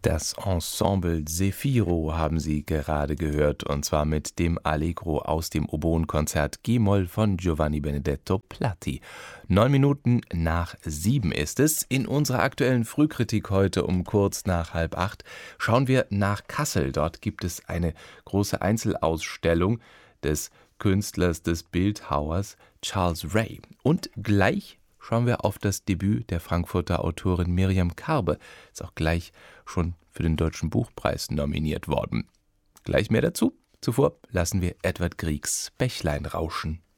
Das Ensemble Zefiro haben Sie gerade gehört, und zwar mit dem Allegro aus dem Oboenkonzert G-Moll von Giovanni Benedetto Platti. 7:09 ist es. In unserer aktuellen Frühkritik heute um kurz nach 7:30 schauen wir nach Kassel. Dort gibt es eine große Einzelausstellung des Künstlers, des Bildhauers Charles Ray. Und gleich schauen wir auf das Debüt der Frankfurter Autorin Miriam Karbe. Ist auch gleich schon für den Deutschen Buchpreis nominiert worden. Gleich mehr dazu. Zuvor lassen wir Edward Griegs Bächlein rauschen.